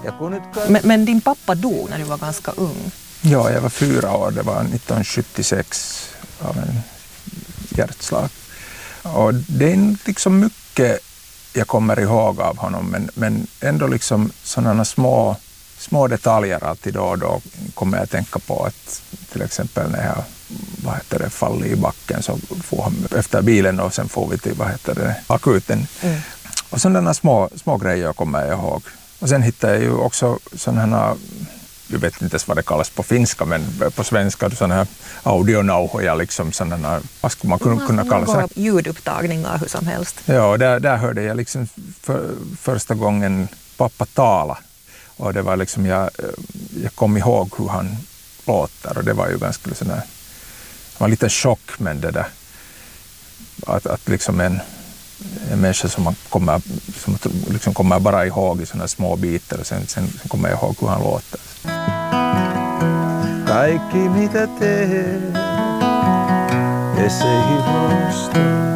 Men din pappa dog när du var ganska ung. Ja, jag var 4 år. Det var 1976 av en hjärtslag. Och det är liksom mycket jag kommer ihåg av honom, men ändå liksom sådana små detaljer alltid då och då kommer jag att tänka på att till exempel när jag faller i backen så får han efter bilen och sen får vi till akuten. Och sådana små grejer kommer jag ihåg. Och sen hittar jag ju också sådana, jag vet inte ens vad det kallas på finska, men på svenska sådana här audionauhoja, liksom sådana, vad skulle man kunna kalla det? Ljudupptagningar hur som helst. Ja, där hörde jag liksom första gången pappa tala. Och det var liksom, jag kom ihåg hur han låter, och det var ju ganska sådär, det var en liten chock, men det där, att liksom en människa som man kommer bara ihåg i sådana små bitar, och sen kommer jag ihåg hur han låter. Kaikki mitä teet, ei rosta.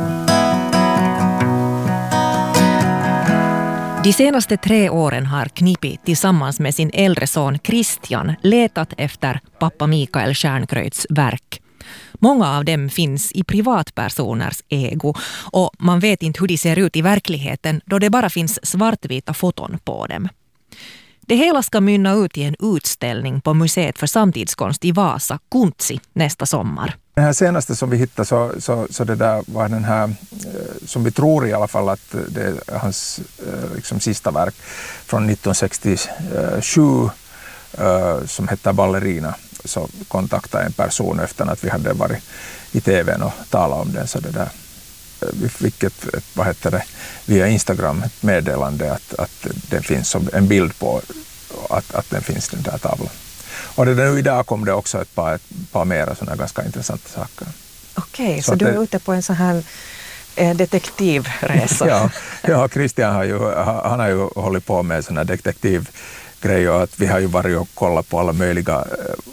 De senaste 3 åren har Knippi tillsammans med sin äldre son Christian letat efter pappa Mikael Stjernkreuts verk. Många av dem finns i privatpersoners ägo, och man vet inte hur de ser ut i verkligheten då det bara finns svartvita foton på dem. Det hela ska mynna ut i en utställning på Museet för samtidskonst i Vasa, Kuntsi, nästa sommar. Den här senaste som vi hittade så det där var den här, som vi tror i alla fall att det är hans liksom sista verk från 1967 som heter Ballerina. Så kontaktade en person efter att vi hade varit i tvn och talat om den. Så det där, vi fick via Instagram ett meddelande att det finns en bild på att den finns, den där tavlan. Och nu idag kom det också ett par mera sådana ganska intressanta saker. Okej, så du är ute på en sån här detektivresa? Ja, Christian har ju hållit på med sådana detektivgrejer, och att vi har ju varit och kollat på alla möjliga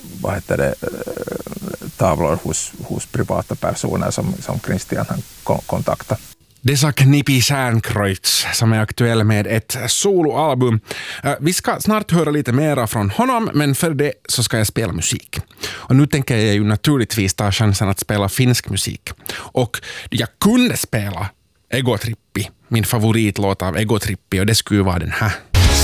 tavlor hos privata personer som Christian har kontaktat. Det sa Knippi Stjernkreuts som är aktuell med ett soloalbum. Vi ska snart höra lite mera från honom, men för det så ska jag spela musik. Och nu tänker jag ju naturligtvis ta chansen att spela finsk musik. Och jag kunde spela Ego Trippi, min favoritlåt av Ego Trippi, och det skulle vara den här.